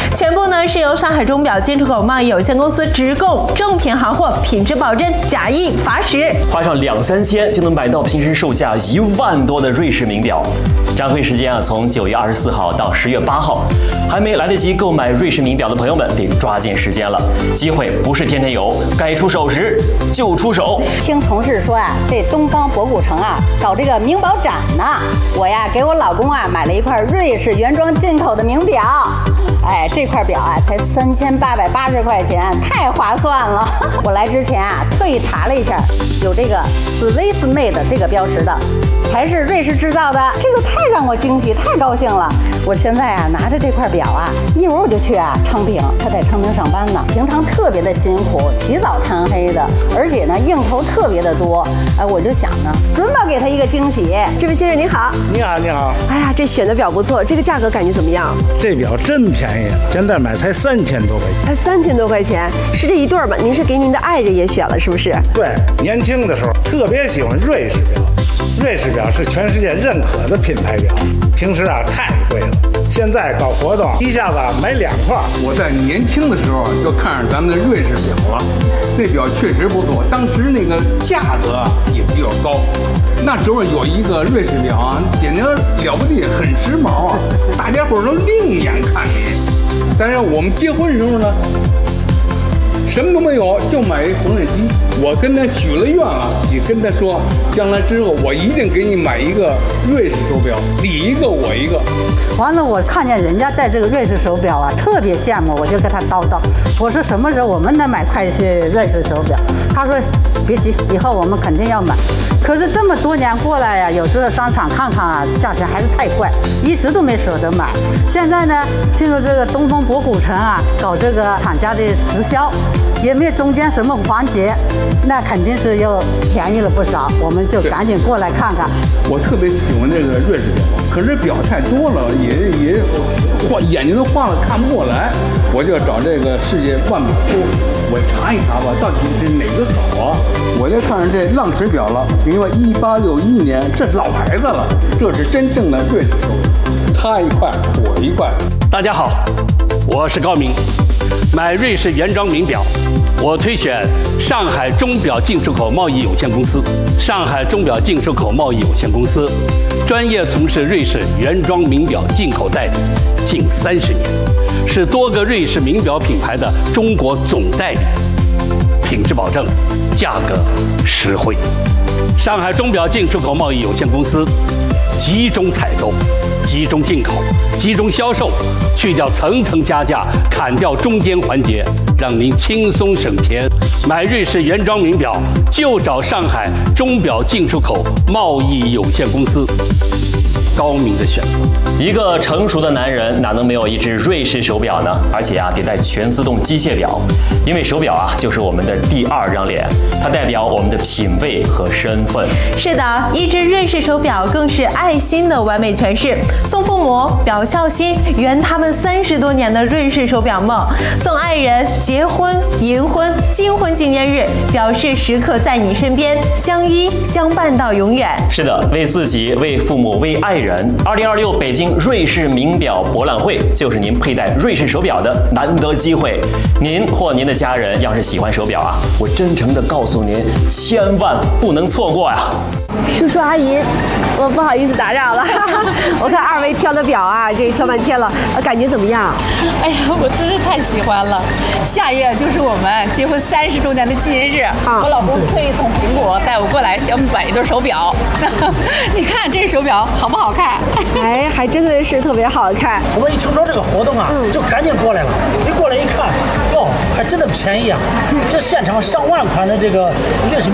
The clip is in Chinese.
全部呢是由上海钟表进出口贸易有限公司直供正品行货，品质保证，假一罚10。 花上2、3千就能买到平时售价1万多的瑞士名表。展会时间啊，从9月24号到10月8号，还没来得及购买瑞士名表的朋友们得抓紧时间了。机会不是天天有，该出手时就出手。 听同事说啊，这东方博古城啊搞这个名表展呢，我呀给我老公啊买了一块瑞士原装进口的名表。哎，这块表啊才3880块钱，太划算了。我来之前啊特意查了一下，有这个 Swiss Made 这个标识的，才是瑞士制造的，这个太让我惊喜，太高兴了。我现在啊拿着这块表啊，一会儿我就去啊昌平，他在昌平上班呢，平常特别的辛苦，起早贪黑的，而且呢应酬特别的多。我就想呢，准保给他一个惊喜。 这位先生您好。 你好，你好。 哎呀，这选的表不错，这个价格感觉怎么样？ 这表真便宜，现在买才3000多块钱。 才3000多块钱，是这一对吧？您是给您的爱人也选了，是不是？ 对，年轻的时候特别喜欢瑞士表，瑞士表是全世界认可的品牌表，平时啊太贵了。现在搞活动，一下子买2块。 我在年轻的时候就看上咱们的瑞士表了，那表确实不错，当时那个价格也比较高。那时候有一个瑞士表啊，简直了不地，很时髦啊，大家伙都另眼看你。但是我们结婚的时候呢，什么都没有，就买一缝纫机。我跟他许了愿了，也跟他说，将来之后我一定给你买一个瑞士手表，你一个我一个。 完了，我看见人家戴这个瑞士手表啊，特别羡慕，我就跟他叨叨，我说什么时候我们能买块瑞士手表？他说别急，以后我们肯定要买。可是这么多年过来呀，有时候商场看看啊，价钱还是太贵，一直都没舍得买。现在呢，听说这个东方博古城啊，搞这个厂家的直销，也没有中间什么环节，那肯定是又便宜了不少，我们就赶紧过来看看。 我特别喜欢这个瑞士表，可是表太多了，也眼睛都花了，看不过来。我就找这个世界万宝书，我查一查吧，到底是哪个好啊？我就看上这浪驰表了，因为1861年，这是老牌子了，这是真正的瑞士手表，他一块我一块。 大家好，我是高明。买瑞士原装名表，我推选上海钟表进出口贸易有限公司。上海钟表进出口贸易有限公司专业从事瑞士原装名表进口代理近30年，是多个瑞士名表品牌的中国总代理，品质保证，价格实惠。上海钟表进出口贸易有限公司集中采购、集中进口、集中销售，去掉层层加价，砍掉中间环节，让您轻松省钱。买瑞士原装名表就找上海钟表进出口贸易有限公司，高明的选择。 一个成熟的男人哪能没有一只瑞士手表呢？而且啊，得带全自动机械表，因为手表啊就是我们的第2张脸，它代表我们的品味和身份。 是的，一只瑞士手表更是爱心的完美诠释。送父母表孝心，圆他们30多年的瑞士手表梦；送爱人结婚、银婚、金婚纪念日，表示时刻在你身边，相依相伴到永远。 是的，为自己、为父母、为爱人，2026北京瑞士名表博览会就是您佩戴瑞士手表的难得机会。您或您的家人要是喜欢手表啊，我真诚地告诉您，千万不能错过呀！ 叔叔阿姨，我不好意思打扰了。我看2位挑的表啊，这挑半天了，感觉怎么样？ 哎呀，我真是太喜欢了！下月就是我们结婚30周年的纪念日，我老公特意从苹果带我过来，想买一对手表。你看这手表好不好看？ 哎，还真的是特别好看。 我们一听说这个活动啊，就赶紧过来了。一过来一看，哟，还真的便宜啊！这现场上万款的这个瑞士